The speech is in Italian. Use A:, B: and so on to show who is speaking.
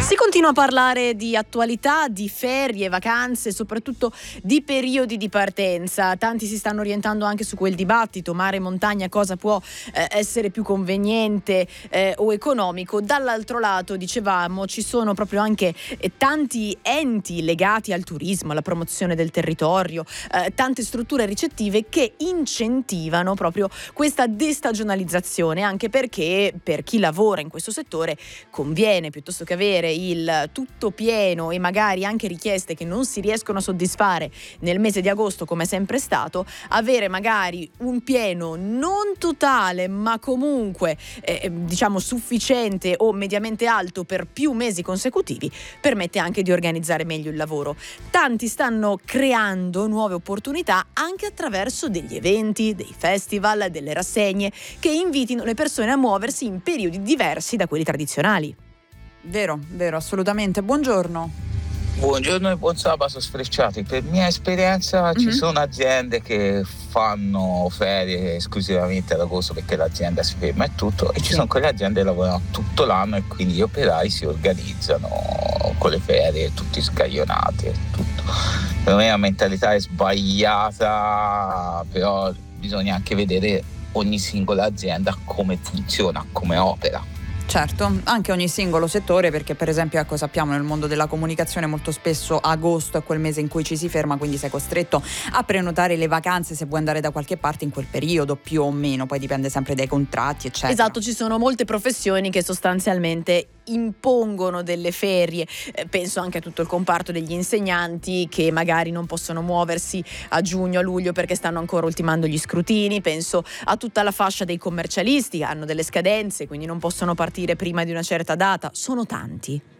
A: Si continua a parlare di attualità, di ferie, vacanze, soprattutto di periodi di partenza. Tanti si stanno orientando anche su quel dibattito, mare e montagna, cosa può essere più conveniente o economico. Dall'altro lato, dicevamo, ci sono proprio anche tanti enti legati al turismo, alla promozione del territorio, tante strutture ricettive che incentivano proprio questa destagionalizzazione, anche perché per chi lavora in questo settore conviene, piuttosto che avere il tutto pieno e magari anche richieste che non si riescono a soddisfare nel mese di agosto, come è sempre stato, avere magari un pieno non totale ma comunque diciamo sufficiente o mediamente alto per più mesi consecutivi permette anche di organizzare meglio il lavoro. Tanti stanno creando nuove opportunità anche attraverso degli eventi, dei festival, delle rassegne che invitino le persone a muoversi in periodi diversi da quelli tradizionali.
B: Vero, assolutamente. Buongiorno.
C: Buongiorno e buon sabato sfrecciati. Per mia esperienza ci sono aziende che fanno ferie esclusivamente ad agosto perché l'azienda si ferma e tutto, e ci sono quelle aziende che lavorano tutto l'anno e quindi gli operai si organizzano con le ferie tutti scaglionati e tutto. Per me la mentalità è sbagliata, però bisogna anche vedere ogni singola azienda come funziona, come opera.
B: Certo, anche ogni singolo settore, perché per esempio sappiamo nel mondo della comunicazione molto spesso agosto è quel mese in cui ci si ferma, quindi sei costretto a prenotare le vacanze se vuoi andare da qualche parte in quel periodo, più o meno, poi dipende sempre dai contratti eccetera.
A: Esatto, ci sono molte professioni che sostanzialmente impongono delle ferie, penso anche a tutto il comparto degli insegnanti che magari non possono muoversi a giugno, a luglio perché stanno ancora ultimando gli scrutini, penso a tutta la fascia dei commercialisti, hanno delle scadenze quindi non possono partire prima di una certa data, sono tanti.